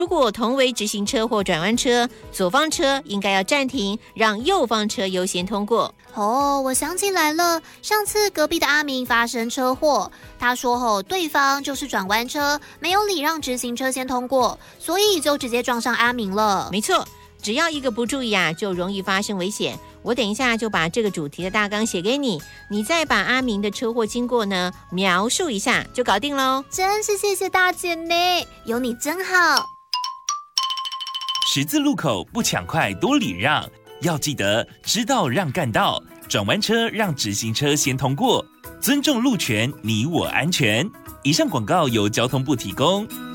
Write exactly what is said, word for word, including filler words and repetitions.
如果同为直行车或转弯车，左方车应该要暂停，让右方车优先通过。 哦，我想起来了，上次隔壁的阿明发生车祸，他说后对方就是转弯车，没有礼让直行车先通过，所以就直接撞上阿明了。 没错，只要一个不注意啊，就容易发生危险。我等一下就把这个主题的大纲写给你，你再把阿明的车祸经过呢描述一下，就搞定咯。 真是谢谢大姐呢，有你真好。 十字路口不抢快多礼让，要记得知道让干道，转弯车让直行车先通过，尊重路权，你我安全。以上广告由交通部提供。